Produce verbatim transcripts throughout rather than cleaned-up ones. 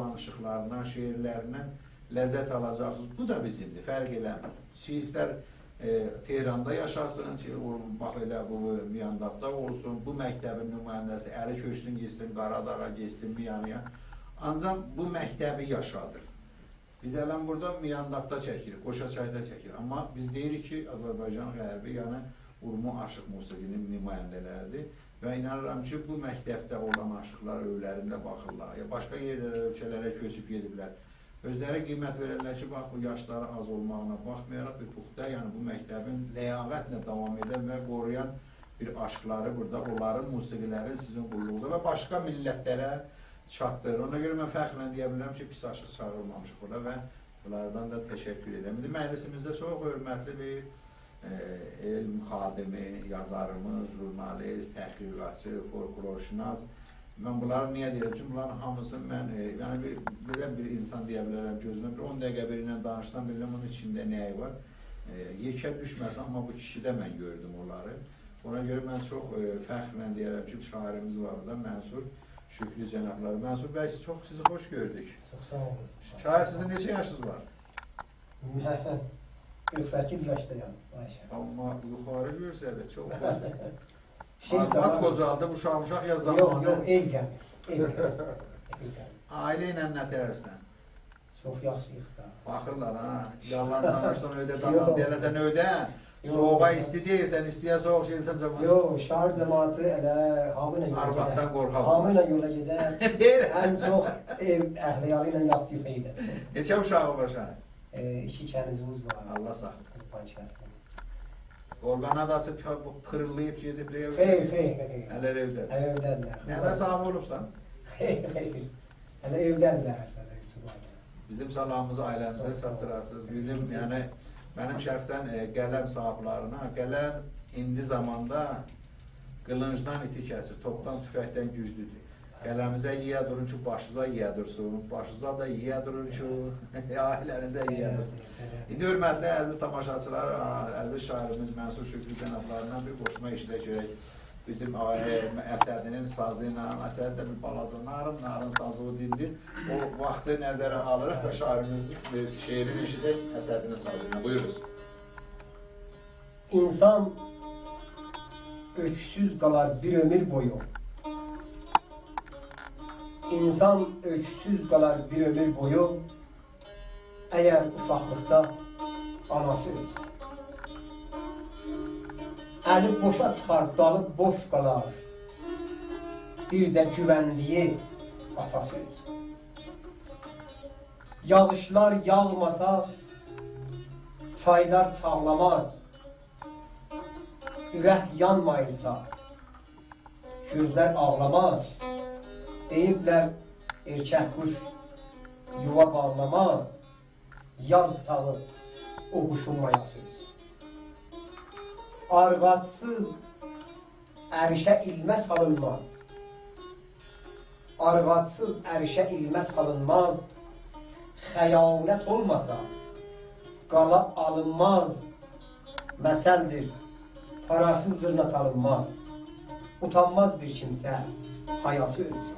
dolanışıqlarından, şeirlərindən ləzzət alacaqsınız. Bu da bizimdir, fərq eləmir. Siz istər e, Tehranda yaşasın, ki, bax elə bu Miyandabda olsun, bu məktəbin nümayəndəsi əli köçsün, geçsin, Qaradağa geçsin, Miyanıya. Ancaq bu məktəbi yaşadır. Biz ələn burada Miyandabda çəkirik, Qoşaçayda çəkirik. Amma biz deyirik ki, Azərbaycan qərbi, yəni Urmu aşıq musiqinin nümayəndələridir. Və inanıram ki, bu məktəbdə olan aşıqlar övlərində baxırlar, ya başqa yerlərə, ölkələrə köçüb gediblər. Özləri qiymət verirlər ki, bax, bu yaşları az olmağına baxmayaraq bir puxta, yəni bu məktəbin ləyaqətlə davam edən və qoruyan bir aşıqları burada, onların musiqiləri sizin qulluğunuzda və başqa millətlərə çatdırır. Ona görə mən fəxrlə deyə bilirəm ki, pis aşıq çağırılmamışıq bura və bunlardan da təşəkkür edirəm. Məclisimizdə çox hörmətli bir e, elm xadimi, yazarımız, jurnalist, təhqiqatçı, folklorşünas. Mən bunları niyə deyirəm ki, bunların hamısını mən, e, yəni bir, belə bir insan deyə bilərəm gözümə, bir on dəqiqə birindən danışsam, bilirəm onun içində nəyi var. E, yekə düşməsəm, amma bu kişidə mən gördüm onları. Ona görə mən çox e, fəxrlə deyərəm ki, şairimiz var burada, Mənsur Şükrü cənabları. Mənsur bəy, çox sizi xoş gördük. Çox sağ olun. Şair, sizin neçə yaşınız var? qırx səkkiz yaşdayam. Amma yuxarı görsədir, çox xoş. Arvad qocaldı, uşaq-uşaq ya zamanı. Yox, yox, el gəlir. El gəlir. Ailə ilə nə tərsən? Çox yaxşıyıq da. Baxırlar, ha? Yalan danışdan ödə damam deyələsən ödə. Soğuğa isti deyirsən, istiyə soğuk şeysən cəmatı. Yox, şəhər cəmatı elə hamı ilə yola gedər. Arvaddan qorxaq. Hamı ilə yola gedər. Ən çox ev əhliyalı ilə yaxşı yuxu edir. Neçə uşağı var şəhər? İki kənizimiz var. Allah saxlasın. Orqana da açıb pırıllayıb gediblər. Xeyr, xeyr, xeyr. Hələ evdə. Evdədirlər. Nəvə sahibi olubsan? Xeyr, xeyr. Hələ evdədirlər. Bizim salamımızı ailəmizə satdırarsınız. Bizim, yəni, mənim şəxsən e, qələm sahiblarına, qələm indi zamanda qılıncdan iti kəsir, topdan tüfəkdən güclüdür. Qələmizə yiyə durun ki, başınıza yiyə dursun, başınıza da yiyə durun ki, ailənizə yiyə dursun. İndi hörmətli əziz tamaşaçılar, əziz şairimiz Mənsur Şükrü cənablarından bir qoşma işlə görək. Bizim əsədinin sazı ilə, əsəd də bir balaca narım, narın sazı o dindir. O vaxtı nəzərə alırıq və şairimizin şeirini eşidək əsədinin sazı ilə. Buyuruz. İnsan öksüz qalar bir ömür boyu. İnsan öksüz qalar bir ömür boyu. Əgər uşaqlıqda anası ölsə. Əli boşa çıxar, dalı boş qalar. Bir də güvənliyi atası ölsə. Yağışlar yağmasa, çaylar çağlamaz. Ürək yanmayırsa, gözlər ağlamaz. Deyiblər, erkək quş yuva bağlamaz. Yaz çağı o quşun mayası ölsə. Arğadsız ərişə ilmə salınmaz. Arğadsız ərişə ilmə salınmaz. Xəyanət olmasa, qala alınmaz. Məsəldir, parasız zırna salınmaz. Utanmaz bir kimsə, hayası ölsə.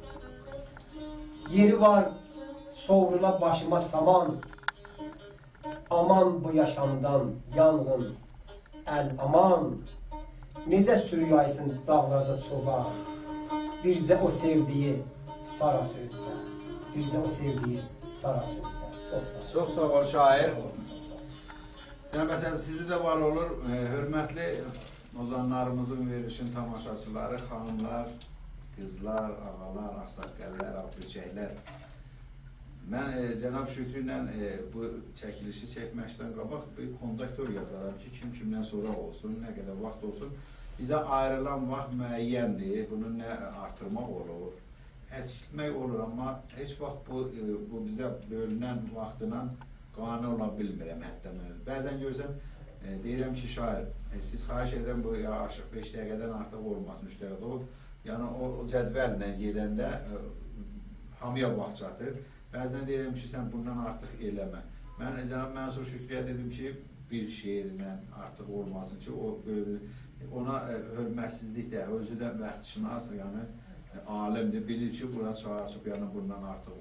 Yeri var, sovrula başıma saman. Aman bu yaşamdan yanğın, əl aman. Necə sürüyaysın dağlarda çoban. Bircə o sevdiyi sarası ölsə. Bircə o sevdiyi sarası ölsə. Çox sağ ol. Çox sağ ol şair. Məsələn, sizi də var olur, e, hörmətli ozanlarımızın verilişin tamaşaçıları, xanımlar, qızlar, ağalar, axsaqqəllər, ağböçəklər. Mən e, Cənab Şükrü ilə e, bu çəkilişi çəkməkdən qabaq bir kondaktor yazaram ki, kim kimdən sonra olsun, nə qədər vaxt olsun. Bizə ayrılan vaxt müəyyəndir, bunu nə artırmaq olur, əskiltmək olur, amma heç vaxt bu, e, bu bizə bölünən vaxtla qane ola bilmirəm hətta mən. Bəzən görsən, e, deyirəm ki, şair, e, siz xahiş edirəm bu ya aşıq beş dəqiqədən artıq olmasın, üç dəqiqədə olur. Yəni o, o cədvəllə gedəndə e, hamıya vaxt çatır. Bəzən deyirəm ki, sən bundan artıq eləmə. Mən Cənab Mənsur Şükrüyə dedim ki, bir şeirlə artıq olmasın ki, o ona e, hörmətsizlik də, özü də məhdşinas, yəni e, alimdir, bilir ki, buna çağırıb, yəni bundan artıq